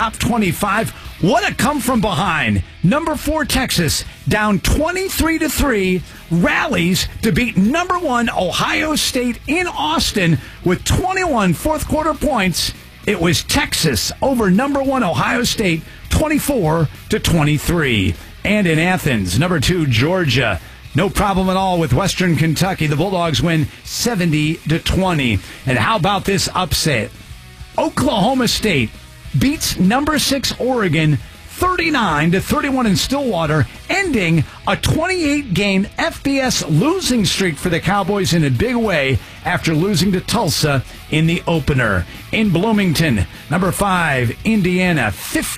top 25. What a come from behind. Number 4 Texas down 23-3 rallies to beat number 1 Ohio State in Austin with 21 fourth quarter points. It was Texas over number 1 Ohio State 24-23. And in Athens, number 2 Georgia. No problem at all with Western Kentucky. The Bulldogs win 70-20. And how about this upset? Oklahoma State beats number 6 Oregon 39-31 in Stillwater, ending a 28-game FBS losing streak for the Cowboys in a big way after losing to Tulsa in the opener. In Bloomington, number 5 Indiana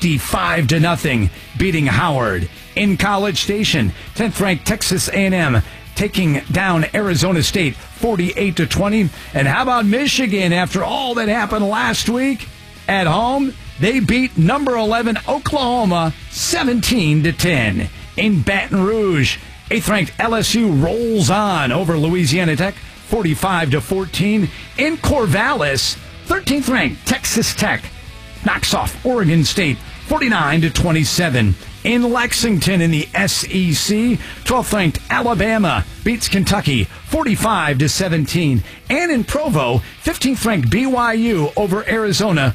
55-0 beating Howard. In College Station, 10th-ranked Texas A&M taking down Arizona State 48-20. And how about Michigan after all that happened last week at home? They beat number 11 Oklahoma 17-10. In Baton Rouge, 8th-ranked LSU rolls on over Louisiana Tech 45-14. In Corvallis, 13th-ranked Texas Tech knocks off Oregon State 49-27. In Lexington in the SEC, 12th-ranked Alabama beats Kentucky 45-17. And in Provo, 15th-ranked BYU over Arizona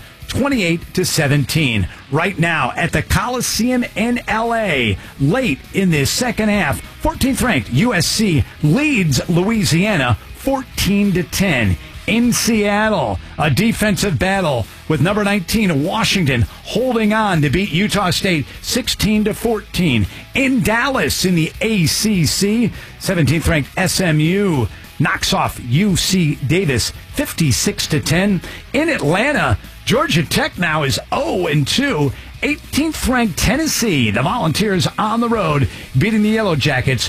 28-17. Right now at the Coliseum in L.A., late in the second half, 14th-ranked USC leads Louisiana 14-10. In Seattle, a defensive battle with number 19 Washington holding on to beat Utah State 16-14. In Dallas in the ACC, 17th-ranked SMU knocks off UC Davis 56-10. In Atlanta, Georgia Tech now is 0-2. 18th-ranked Tennessee, the Volunteers on the road, beating the Yellow Jackets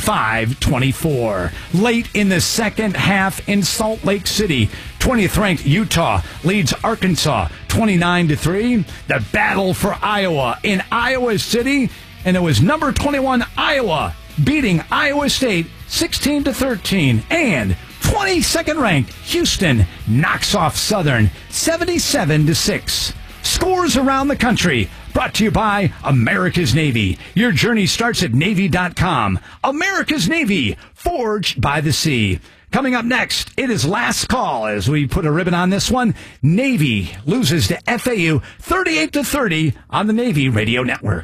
45-24. Late in the second half in Salt Lake City, 20th-ranked Utah leads Arkansas 29-3. The battle for Iowa in Iowa City, and it was number 21 Iowa beating Iowa State 16-13. And 22nd-ranked Houston knocks off Southern 77-6. Scores around the country, brought to you by America's Navy. Your journey starts at Navy.com. America's Navy, forged by the sea. Coming up next, it is last call as we put a ribbon on this one. Navy loses to FAU 38-30 on the Navy Radio Network.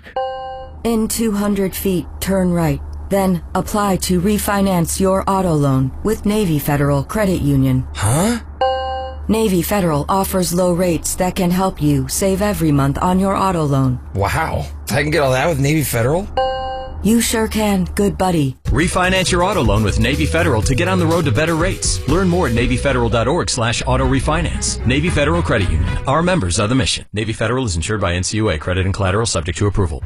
In 200 feet, turn right. Then apply to refinance your auto loan with Navy Federal Credit Union. Huh? Navy Federal offers low rates that can help you save every month on your auto loan. Wow. I can get all that with Navy Federal? You sure can, good buddy. Refinance your auto loan with Navy Federal to get on the road to better rates. Learn more at NavyFederal.org/auto refinance. Navy Federal Credit Union. Our members are the mission. Navy Federal is insured by NCUA. Credit and collateral subject to approval.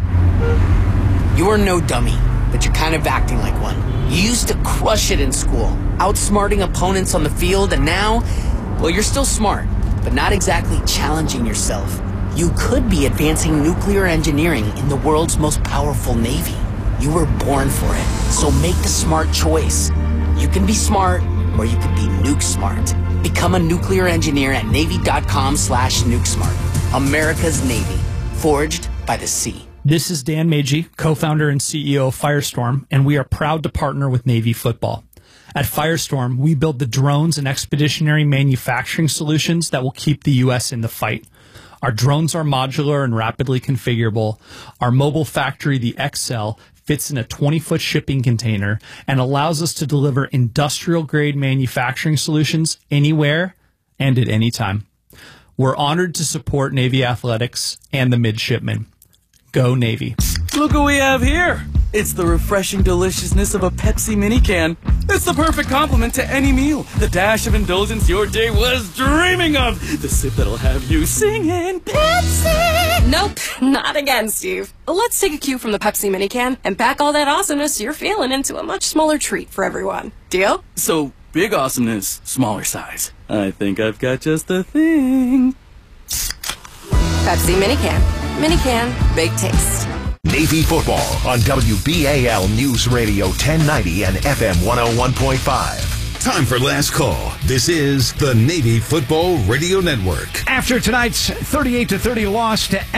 You are no dummy, but you're kind of acting like one. You used to crush it in school, outsmarting opponents on the field, and now, well, you're still smart, but not exactly challenging yourself. You could be advancing nuclear engineering in the world's most powerful Navy. You were born for it, so make the smart choice. You can be smart, or you could be nuke smart. Become a nuclear engineer at Navy.com/nukesmart. America's Navy, forged by the sea. This is Dan Magee, co-founder and CEO of Firestorm, and we are proud to partner with Navy Football. At Firestorm, we build the drones and expeditionary manufacturing solutions that will keep the U.S. in the fight. Our drones are modular and rapidly configurable. Our mobile factory, the XL, fits in a 20-foot shipping container and allows us to deliver industrial-grade manufacturing solutions anywhere and at any time. We're honored to support Navy athletics and the midshipmen. Go Navy. Look what we have here. It's the refreshing deliciousness of a Pepsi mini can. It's the perfect complement to any meal. The dash of indulgence your day was dreaming of. The sip that'll have you singing Pepsi. Nope, not again, Steve. Let's take a cue from the Pepsi mini can and pack all that awesomeness you're feeling into a much smaller treat for everyone. Deal? So, big awesomeness, smaller size. I think I've got just the thing. Pepsi mini can. Mini can, big taste. Navy football on WBAL News Radio 1090 and FM 101.5. Time for last call. This is the Navy Football Radio Network. After tonight's 38-30 loss to